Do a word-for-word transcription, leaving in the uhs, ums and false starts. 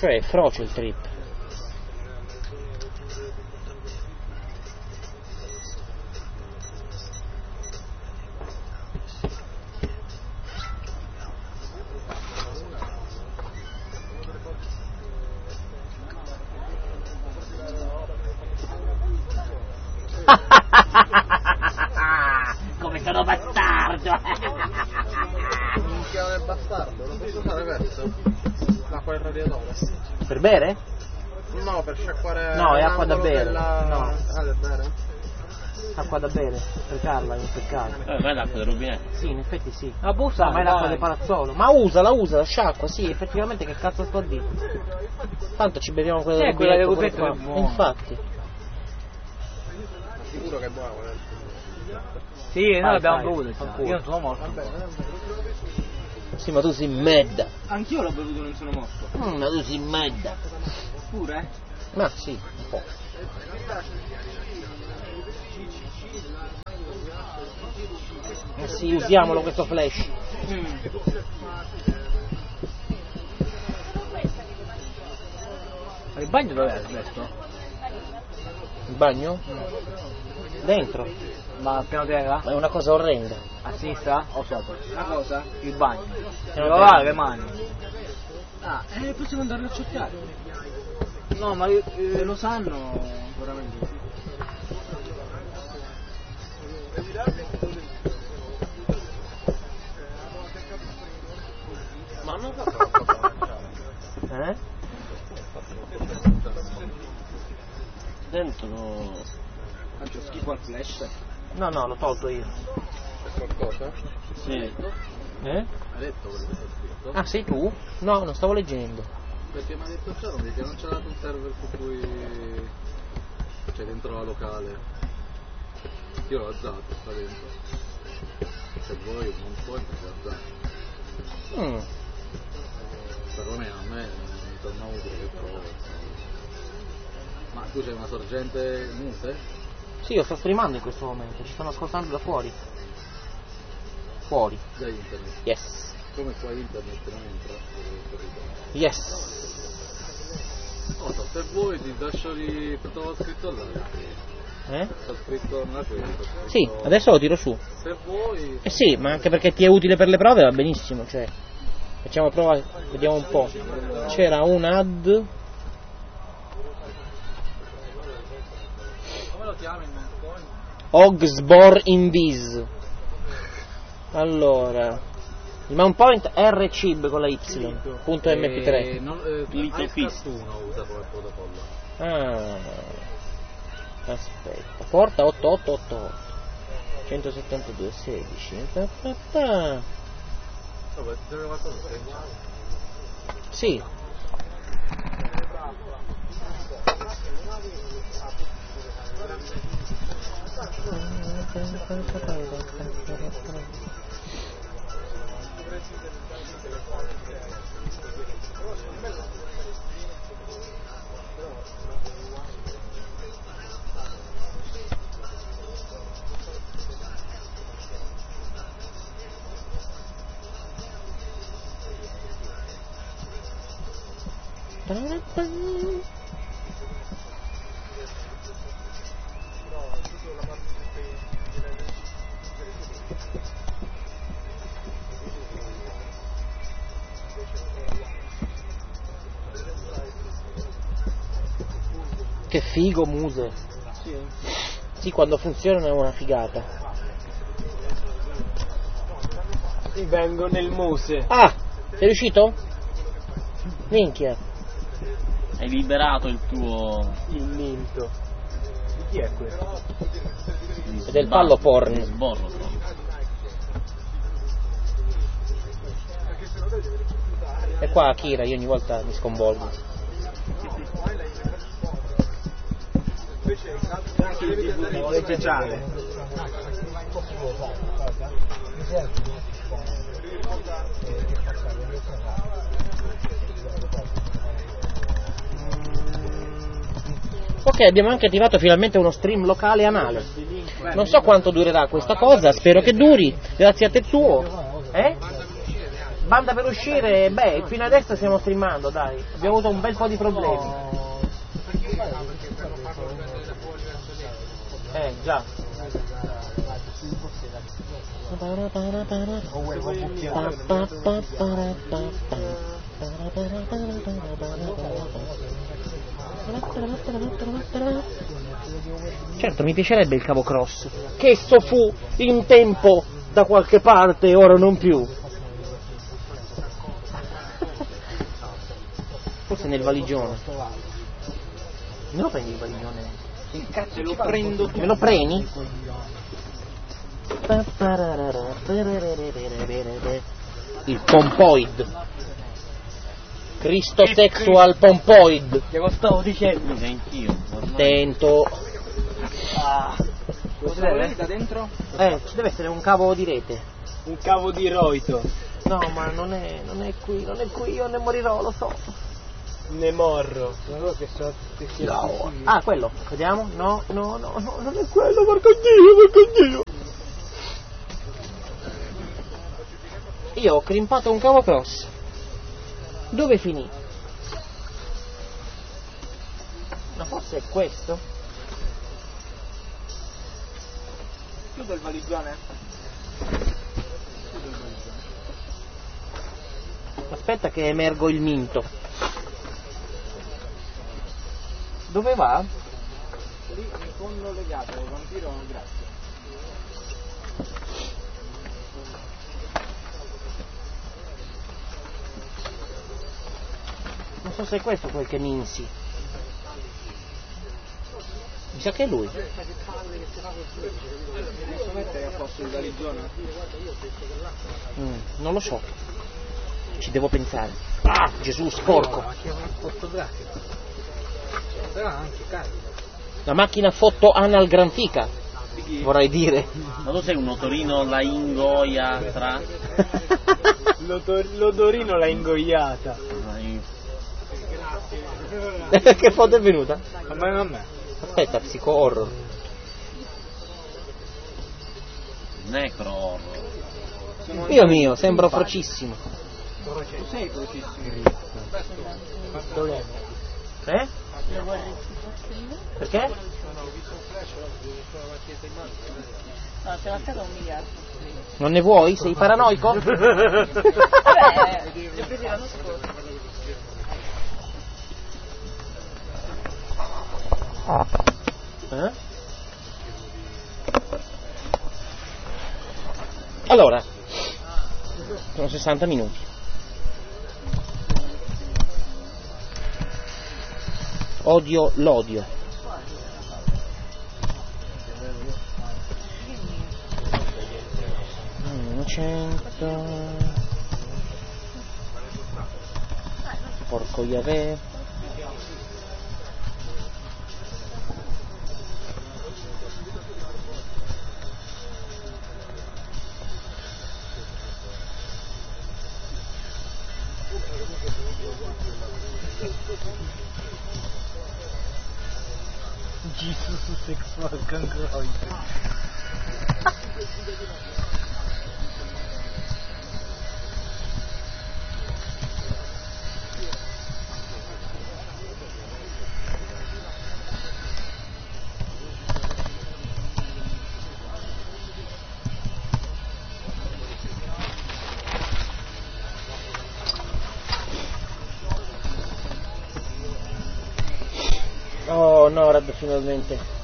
Cioè è froce il trip. Come sono bastardo! Non chiama il bastardo, lo posso fare verso? L'acqua del radiatore? Per bere? No, per sciacquare. No, è acqua da bere. Della... No. Ah, da bere? Acqua da bere, per Carla, in quel caso. Eh, ma è l'acqua del rubinetto. Sì, in effetti sì. Ma bussa, Ma è l'acqua del palazzolo. Ma usala, usala, sciacqua, sì, effettivamente che cazzo sto a dire? Tanto ci beviamo quella Sì, del quella del rubinetto pure rubinetto qua. è buona. Infatti. Sicuro che è buono quella. Sì, noi Fai, l'abbiamo fai, bevuto. fanculo. Io non sono morto. Va bene, va bene. Sì, ma tu sei medda. Anch'io l'ho bevuto e non sono morto. Mm, ma tu sei medda. Pure? Ma sì, un po'. Ma sì, usiamolo questo flash. Mm. Il bagno dov'è adesso? Il bagno? Dentro. Ma a piano terra? Ma è una cosa orrenda. A sinistra o sopra? Una cosa? Il bagno. Piano Devo terra. lavare le mani. Ah, eh, possiamo andare a cercare. No, ma io, eh, Se lo sanno, veramente. Ma non fa troppo. Eh? dentro Faccio schifo al flash. No, no, l'ho tolto io. Per qualcosa? sì. Eh? Hai detto quello che sta scritto? Ah, sei tu? No, non stavo leggendo. Perché mi ha detto ciò, che non c'è dato un server su cui c'è dentro la locale. Io l'ho alzato, sta dentro. Se vuoi non puoi perché l'ho alzato. Mm. Perlomeno a me mi torna utile che trovo. Ma tu c'hai una sorgente mute? Sì, io sto streamando in questo momento, ci stanno ascoltando da fuori. Fuori. Da internet. Yes. Come qua internet non entra? Yes. Oh, so, se vuoi ti lascio lì tutto lo scritto là. Eh? Sta scritto non è quello. sta scritto- Sì, adesso lo tiro su. Se vuoi. Eh sì, ma anche perché ti è utile per le prove va benissimo, cioè. Facciamo prova, vediamo un po'. C'era un ad. Come lo chiami il Mountcoin? Hogsbor Invis. Allora. Il Mount Point R C I B con la Y. Punto M P tre. Eh, non, eh, Little Fist. uno usa come protocollo. Ah. Aspetta. Porta otto otto otto otto. centosettantadue sedici. Ta ta ta. Vabbè, ti serve qualcosa che c'è. Sì. Che figo Muse. Sì. Sì, quando funzionano è una figata. Ti vengo nel muse. Ah! Sei riuscito? Minchia. Hai liberato il tuo... Il ninto. Di chi è questo? È del pallo porn. Sborro. E qua Akira, io ogni volta mi sconvolgo. Anche il T V speciale. Ok, abbiamo anche attivato finalmente uno stream locale anale. Non so quanto durerà questa cosa, spero che duri. Grazie a te tuo. Eh? banda per uscire, beh, fino adesso stiamo streamando, dai. Abbiamo avuto un bel po' di problemi. Eh, già. Certo, mi piacerebbe il cavo cross, che esso fu in tempo da qualche parte, ora non più. Forse nel valigione. Me lo prendi il valigione? Che cazzo lo prendo tu? Me lo premi? Il pompoid. Cristo sexual pompoid. Che lo stavo dicendo anch'io. Attento. Ah. Cosa volete da dentro? Eh, ci deve essere un cavo di rete. Un cavo di roito. No, ma non è, non è qui, non è qui, io ne morirò, lo so. Ne morro. Che so, che No. Ah, quello, vediamo? No, no, no, no, non è quello, porco Dio, porco Dio. Io ho crimpato un cavo cross. Dove finì? Ma forse è questo? Chiudo il valigione. Aspetta che emergo il minto. Dove va? Lì in fondo legato, vampiro, grazie. Non so se è questo quel che Ninsi. Mi sa che è lui. Posso mettere a posto il valigione? Mm, non lo so. Ci devo pensare. Ah, Gesù sporco. Però anche carico. La macchina foto-analgranfica, vorrei dire. Ma tu sei un motorino la ingoia tra... L'odor- l'odorino l'ha ingoiata. Che foto è venuta? A me, a me. Aspetta, psico horror. Necro horror. Dio mio, sembro frocissimo. Tu sei procissimo. Eh? Perché? No, c'è lasciato un miliardo. Non ne vuoi? Sei paranoico? Vabbè, li ho presi l'anno scorso. Eh? Allora, sono sessanta minuti. Odio l'odio. cento. Porco Yahweh. Jesus sexual gangroid. Oh no, Rad, finalmente.